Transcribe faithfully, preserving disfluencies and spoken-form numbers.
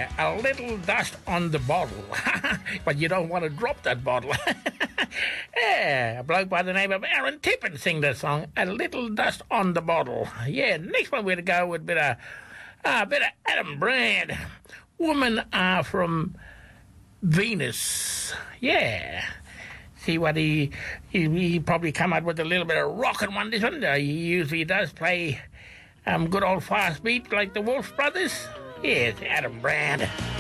Yeah, a little dust on the bottle. But you don't want to drop that bottle. Yeah, a bloke by the name of Aaron Tippin sing that song, A Little Dust on the Bottle. Yeah, next one we're to go with a bit of, uh, bit of Adam Brand. Women Are From Venus. Yeah. See what he, he, he probably come out with a little bit of rockin' one, this one. Uh, he usually does play um, good old fast beat like the Wolf Brothers. Yes, Adam Brand.